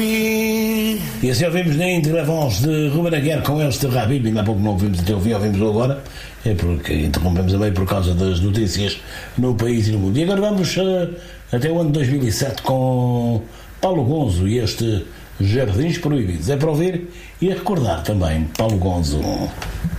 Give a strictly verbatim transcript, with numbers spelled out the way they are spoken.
E assim ouvimos na íntegra a voz de Ruben Aguiar com este Rabib, ainda há pouco não ouvimos até o fim, ouvimos agora, é porque interrompemos a meio por causa das notícias no país e no mundo. E agora vamos uh, até o ano dois mil e sete com Paulo Gonzo e este Jardins Proibidos. É para ouvir e a recordar também Paulo Gonzo.